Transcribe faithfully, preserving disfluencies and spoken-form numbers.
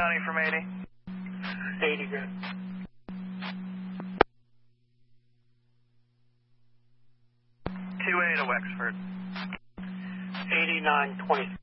County from eighty. eighty, good. two A to Wexford. eighty-nine twenty.